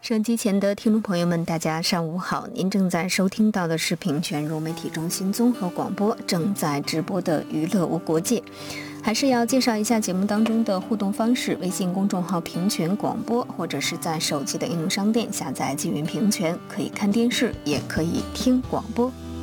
收音机前的听众朋友们，大家上午好！您正在收听到的是平泉融媒体中心综合广播正在直播的娱乐无国界。还是要介绍一下节目当中的互动方式：微信公众号平泉广播，或者是在手机的应用商店下载积云平泉，可以看电视，也可以听广播。